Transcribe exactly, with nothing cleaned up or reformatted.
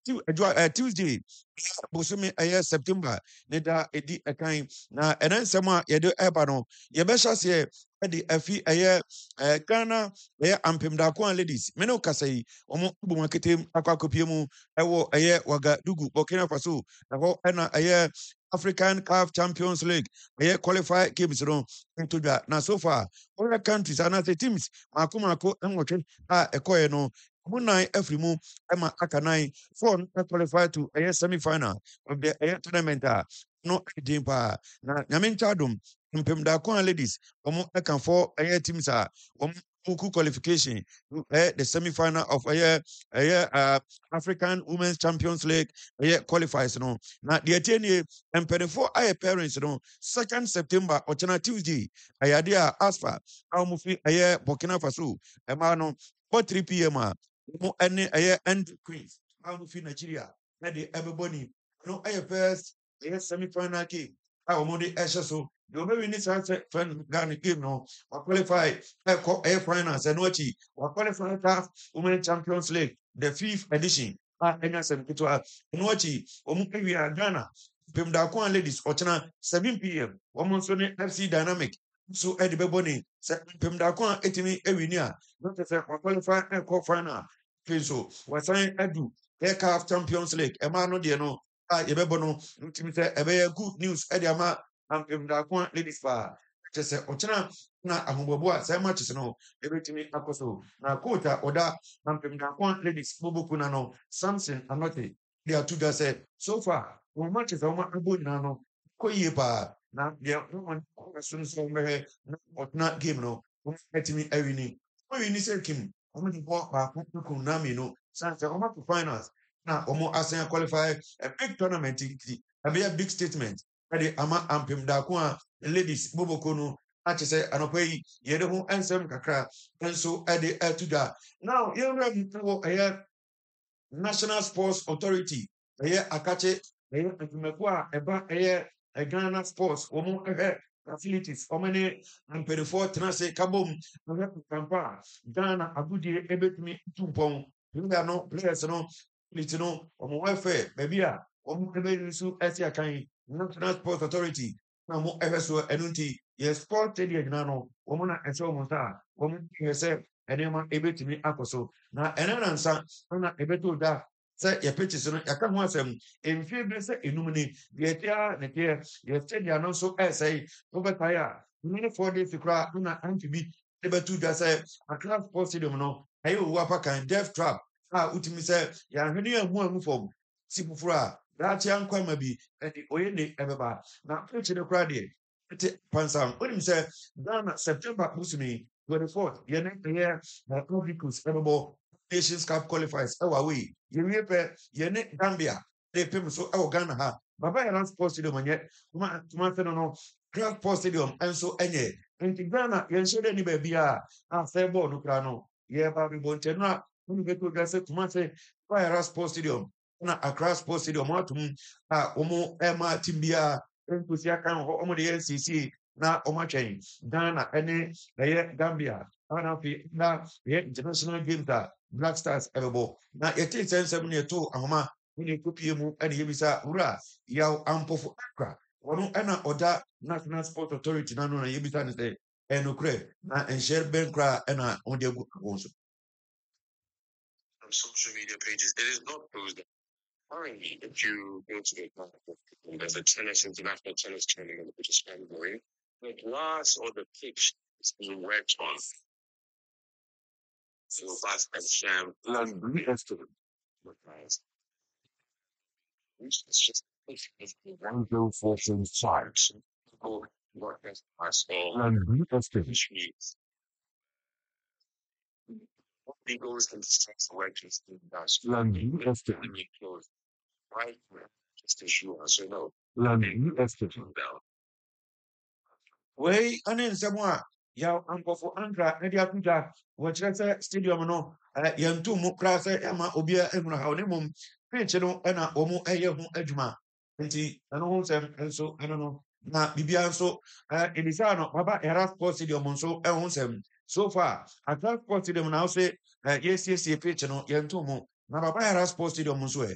Tu- adwa- eh, Tuesday bosome ɛyɛ September ne da edi ɛkan na ɛna nsɛm a yɛde ɛba no yɛbɛhyɛ aseɛ ɛde afi ɛyɛ eh, Ghana ɛyɛ ampem daako a ladies mene wo kasa yi ɔmo bɔ mu aketem akɔ akɔpie mu ɛwɔ ɛyɛ Wagadugu Burkina Faso na hɔ ɛna ɛyɛ African C A F Champions League ɛyɛ qualify games no ntodwa na so far other countries anaasɛ teams maako maako nwɔtwe a ɛkɔɛ no ɔmo nan afiri mu ɛma aka nan four no qualify to ɛyɛ semi final of the ɛyɛ tournament a no ɛdin paa na nyame nkyɛ adom mpem daako a ladies ɔmo ɛka fɔ ɛyɛ teams a ɔmo muku qualification to ɛyɛ the semi final of ɛyɛ ɛyɛ uh, African Women's Champions League ɛyɛ qualifiers no na deɛ tie nie mpanimfoɔ ayɛ parents no second September ɔkyena Tuesday ɛyɛ adeɛ a asfa a ɔmo fi ɛyɛ Burkina Faso ɛmaa no four three p m a ɔmo ɛne ɛyɛ end queens a ɔmo fi Nigeria na de ɛbɛbɔ ni no ɛyɛ first ɛyɛ semi final game a ɔmo de ɛhyɛ so deɛ ɔbɛwi ne saa sɛ friend Ghana game no qualify ɛkɔ ɛyɛ finals ɛno akyi qualify C A F Women's Champions League the fifth edition a ɛnya sɛm ketewa ɛno akyi ɔmo awia Ghana mpem daako a ladies ɔkyena seven p m wɔn nso ne F C Dynamic nso ɛde bɛbɔ ne sɛ mpem daako a ɛtumi awi ni a na kyerɛ sɛ qualify ɛkɔ final afei nso wɔsan adu ɛyɛ C A F Champions League ɛmaa no deɛ no a yɛbɛbɔ no ntumi sɛ ɛbɛyɛ good news ɛde ama ampem daako a ladies paa kyerɛ sɛ ɔkyena na ahobɔbɔ a sɛ matches no ɛbɛtumi akɔ so na coach a ɔda ampem daako a ladies boboku na no Samson Anote de ato dwa sɛ so far wɔn matches a wɔn abɔ nyinaa no kɔ yie paa na deɛ wɔn kɔ so nso wɔbɛhwɛ na ɔtena game no wɔn ɛtumi awi ni wɔn wi ni sɛ kim wɔn de bɔ baako nkun na mmienu san sɛ wɔn akɔ finals na wɔn asan qualify a big tournament ti ɛbɛyɛ big statement ɛde ama ampem daako a ladies boboko no akyɛ sɛ anɔpa yi yɛde ho nsɛm kakra nso ɛde ɛto dwa now yɛwura mu wɔ ɛyɛ National Sports Authority ɛyɛ akakye ɛyɛ adwumako a ɛba ɛyɛ Ghana Sports wɔn ɛhwɛ facilities wɔn ne mpanimfoɔ tena ase kabom ɛhwɛ kampa Ghana agudie ɛbɛtumi tu mpɔn player no players no politi no wɔn wɔfɛ baabi a wɔn ɛbɛyi nso ɛsi akan National Sports Authority na wɔn ɛhwɛ so ɛnu nti yɛ sport stadium nyinaa no wɔn na ɛhyɛ wɔn nsa a wɔn yɛ sɛ ɛnneɛma ɛbɛtumi akɔ so na ɛnɛ nansa na ɛbɛto da sɛ yɛ pitches no yɛka ho asɛm mfie bi sɛ enum ni deɛ tia ne teɛ yɛ stadium no nso ɛsɛe wɔbɛtae a ne four days koraa na anti bi ɛbɛto da sɛ Accra Sports Stadium no ɛyɛ owu apakan death trap a wotumi sɛ yɛahwɛ ne amu amu fam si foforɔ a daakye ankwama bi ɛde oyɛ ne ɛbɛba na pitch no koraa deɛ ɛte pansam wonim sɛ Ghana September bosome twenty-fourth yɛne ɛyɛ na Obricus ɛbɛbɔ Nations Cup qualifiers ɛwɔ away yɛwie pɛ yɛne Gambia de pem so ɛwɔ Ghana ha baba yɛn Sports Stadium nyɛ tuma tuma fɛ no no Grand Sports Stadium ɛnso ɛnyɛ nti Ghana yɛnhyɛ dɛ ne baabi a a sɛ bɔɔl no kora no yɛba bɛbɔ nkyɛn no a wɔn bɛtɔ dwa sɛ tuma sɛ Fire Sports Stadium na Accra Sports Stadium atum a wɔn ɛma team biara nkosi aka hɔ wɔn de yɛn siesie na wɔn atwɛn Ghana ɛne ɛyɛ Gambia ana fi na yɛ international games a Black Stars ɛbɛbɔ na yɛte nsɛnsɛm no yɛto ahoma ne kopie mu ɛne yɛbisa wura yaw ampofo akra wɔn ɛna ɔda National Sports Authority na no na yɛbisa ne sɛ ɛnokorɛ na nhyɛ bɛn koraa ɛna wɔn de agu wɔn so. On social media pages, it is not posed. Currently, if you go to the platform, there's a tennis international tennis tournament which is ongoing. The glass or the pitch is being worked on. So fast and sham and re-estimate. It's just one zero four seven five. People work as fast and re-estimate. Legals and stress workers in Landing estimate close. Right, just as you also know. Landing estimate down. Wei ane nsɛm a yaw ampɔfo ankra ne de ato dwa wɔkyerɛ sɛ stadium no yɛnto mu koraa sɛ ɛma obiara ehunu ha ne mmom pitch no ɛna wɔn ɛyɛ ho adwuma nti ɛno ho nsɛm nso ɛno no na biribiara nso ebisa no baba Era Sports Stadium nso ɛho nsɛm so far Accra Sports Stadium na ɔsɛ yɛsiesie pitch no yɛnto mu na baba Era Sports Stadium nso ɛ